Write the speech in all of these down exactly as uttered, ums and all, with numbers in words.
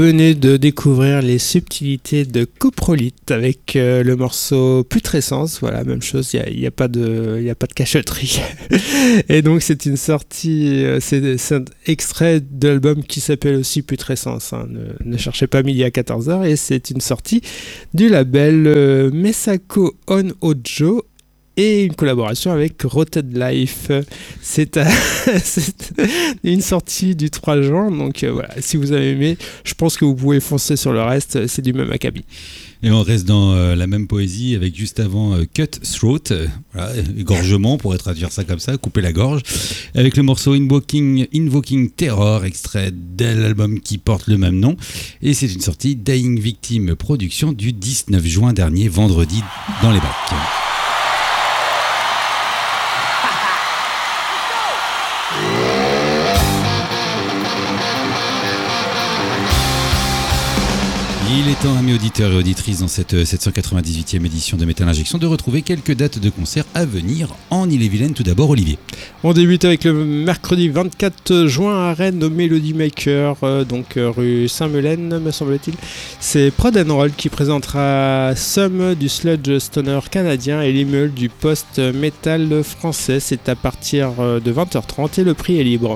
Venez de découvrir les subtilités de Coprolite avec euh, le morceau Putrescence. Voilà, même chose, il n'y a, a pas de, il y a pas de cachotterie. Et donc c'est une sortie, euh, c'est, c'est un extrait de l'album qui s'appelle aussi Putrescence. Hein. Ne, ne cherchez pas midi à quatorze heures. Et c'est une sortie du label euh, Mesako On Ojo. Et une collaboration avec Roted Life. C'est, à, c'est une sortie du trois juin. Donc euh, voilà, si vous avez aimé, je pense que vous pouvez foncer sur le reste. C'est du même acabit. Et on reste dans euh, la même poésie avec juste avant euh, Cut Throat, euh, voilà, égorgement, on pourrait traduire ça comme ça, couper la gorge, avec le morceau Invoking, Invoking Terror, extrait de l'album qui porte le même nom. Et c'est une sortie Dying Victim Production du dix-neuf juin dernier, vendredi, dans les bacs. Il est temps, amis auditeurs et auditrices, dans cette sept cent quatre-vingt-dix-huitième édition de Metal Injection, de retrouver quelques dates de concerts à venir en Ille-et-Vilaine. Tout d'abord, Olivier. On débute avec le mercredi vingt-quatre juin à Rennes au Melody Maker, euh, donc euh, rue Saint-Melaine, me semble-t-il. C'est Prod and Roll qui présentera Sum du sludge stoner canadien et Limmel du post-metal français. C'est à partir de vingt heures trente et le prix est libre.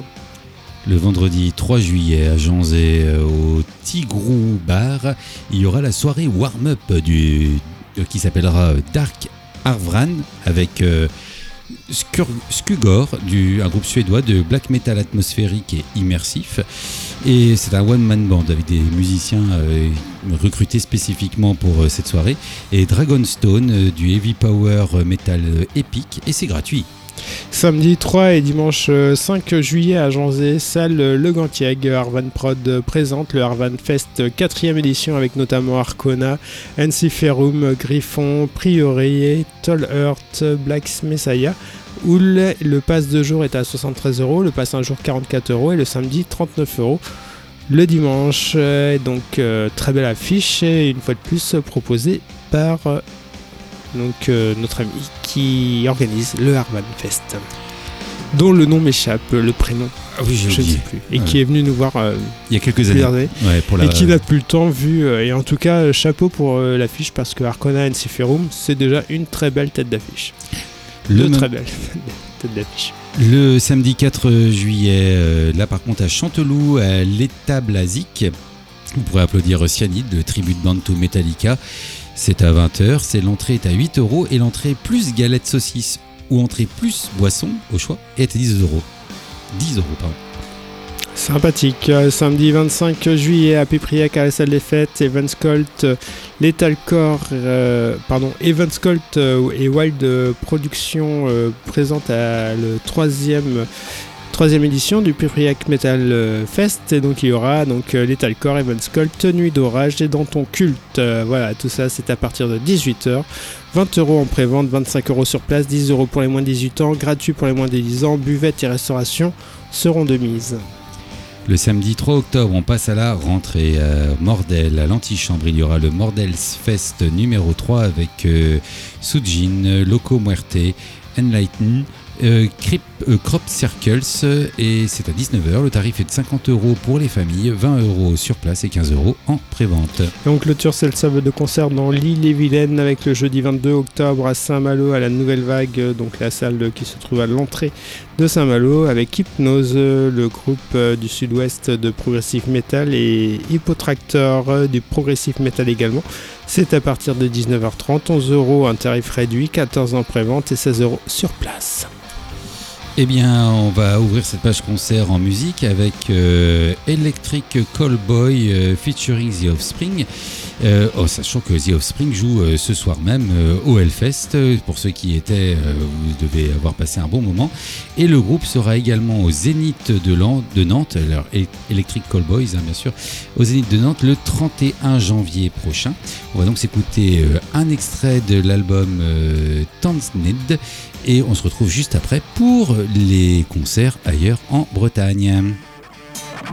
Le vendredi trois juillet à Janzé au Tigrou Bar, il y aura la soirée warm-up du, qui s'appellera Dark Arvran avec euh, Skur, Skugor, du, un groupe suédois de black metal atmosphérique et immersif. Et c'est un one-man band avec des musiciens euh, recrutés spécifiquement pour euh, cette soirée. Et Dragonstone, euh, du heavy power metal épique, et c'est gratuit. Samedi trois et dimanche cinq juillet à Janzé, salle Le Gantieg, Arvan Prod présente le Arvan Fest quatrième édition avec notamment Arcona, Ensiferum, Griffon, Priori, Tall Earth, Black Messiah, où le, le pass de jour est à soixante-treize euros, le pass un jour quarante-quatre euros et le samedi trente-neuf euros. Le dimanche, euh, donc euh, très belle affiche et une fois de plus proposée par... Euh, donc euh, notre ami qui organise le Arvan Fest, dont le nom m'échappe, le prénom, ah oui, je ne sais plus, et ouais. qui est venu nous voir euh, il y a quelques années, années ouais, pour la... et qui n'a plus le temps vu, euh, et en tout cas chapeau pour euh, l'affiche, parce que Arcona Ensiferum c'est déjà une très belle tête d'affiche, le une même... très belle tête d'affiche. Le samedi quatre juillet, euh, là par contre à Chanteloup, à l'étable à Zik, vous pourrez applaudir Cyanide, le tribute band to Metallica. C'est à vingt heures, c'est, l'entrée est à huit euros et l'entrée plus galette saucisse ou entrée plus boisson au choix est à dix euros. dix euros, pardon. Sympathique. Euh, samedi vingt-cinq juillet à Pépriac à la salle des fêtes, Evans Colt, euh, Lethal-Core, euh, pardon, Evans Colt euh, et Wild euh, Productions euh, présentent à le troisième troisième édition du Pépriac Metal Fest, et donc il y aura donc euh, Lethal-Core, Evans Colt, Nuit d'orage et dans ton culte. Euh, voilà, tout ça c'est à partir de dix-huit heures. vingt euros en pré-vente, vingt-cinq euros sur place, dix euros pour les moins de dix-huit ans, gratuit pour les moins de dix ans, buvette et restauration seront de mise. Le samedi trois octobre, on passe à la rentrée à Mordel, à l'Antichambre. Il y aura le Mordels Fest numéro trois avec euh, Sujin, Loco Muerte, Enlighten, Euh, Crip, euh, Crop Circles, et c'est à dix-neuf heures. Le tarif est de cinquante euros pour les familles, vingt euros sur place et quinze euros en pré-vente. Donc clôture, c'est le sable de concert dans l'Ille-et-Vilaine avec le jeudi vingt-deux octobre à Saint-Malo à la Nouvelle Vague, donc la salle qui se trouve à l'entrée de Saint-Malo, avec Hypnose, le groupe du sud-ouest de Progressive Metal, et Hypotractor du Progressive Metal également. C'est à partir de dix-neuf heures trente, onze euros un tarif réduit, quatorze en pré-vente et seize euros sur place. Eh bien, on va ouvrir cette page concert en musique avec euh, Electric Callboy euh, featuring The Offspring. Euh, oh, sachant que The Offspring joue euh, ce soir même euh, au Hellfest. Pour ceux qui étaient, euh, vous devez avoir passé un bon moment. Et le groupe sera également au Zénith de, Lan- de Nantes, alors Electric Callboys, hein, bien sûr, au Zénith de Nantes le trente et un janvier prochain. On va donc s'écouter euh, un extrait de l'album euh, Tansned. Et on se retrouve juste après pour les concerts ailleurs en Bretagne.